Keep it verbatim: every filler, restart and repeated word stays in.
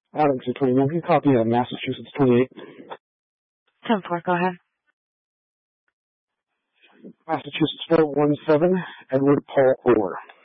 Alex at twenty-one. Can you copy uh, Massachusetts twenty-eight? ten four, go ahead. Massachusetts four one seven, Edward Paul Orr.